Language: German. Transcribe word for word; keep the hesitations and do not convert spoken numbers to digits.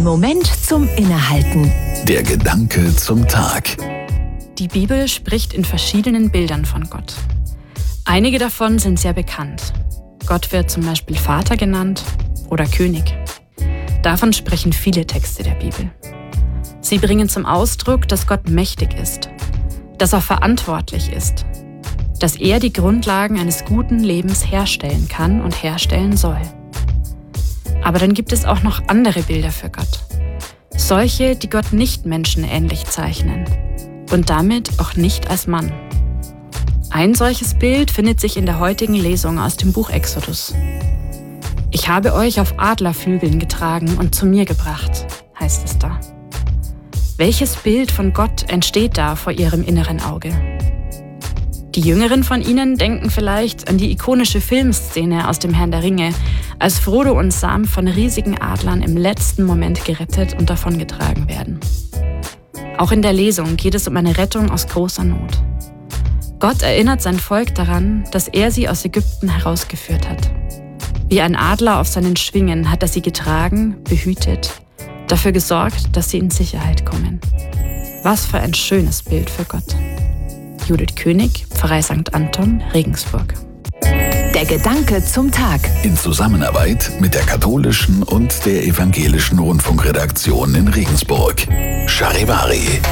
Moment zum Innehalten. Der Gedanke zum Tag. Die Bibel spricht in verschiedenen Bildern von Gott. Einige davon sind sehr bekannt. Gott wird zum Beispiel Vater genannt oder König. Davon sprechen viele Texte der Bibel. Sie bringen zum Ausdruck, dass Gott mächtig ist, dass er verantwortlich ist, dass er die Grundlagen eines guten Lebens herstellen kann und herstellen soll. Aber dann gibt es auch noch andere Bilder für Gott. Solche, die Gott nicht menschenähnlich zeichnen und damit auch nicht als Mann. Ein solches Bild findet sich in der heutigen Lesung aus dem Buch Exodus. Ich habe euch auf Adlerflügeln getragen und zu mir gebracht, heißt es da. Welches Bild von Gott entsteht da vor ihrem inneren Auge? Die Jüngeren von ihnen denken vielleicht an die ikonische Filmszene aus dem Herrn der Ringe, als Frodo und Sam von riesigen Adlern im letzten Moment gerettet und davongetragen werden. Auch in der Lesung geht es um eine Rettung aus großer Not. Gott erinnert sein Volk daran, dass er sie aus Ägypten herausgeführt hat. Wie ein Adler auf seinen Schwingen hat er sie getragen, behütet, dafür gesorgt, dass sie in Sicherheit kommen. Was für ein schönes Bild für Gott. Judith König, Pfarrei Sankt Anton, Regensburg. Der Gedanke zum Tag. In Zusammenarbeit mit der katholischen und der evangelischen Rundfunkredaktion in Regensburg. Charivari.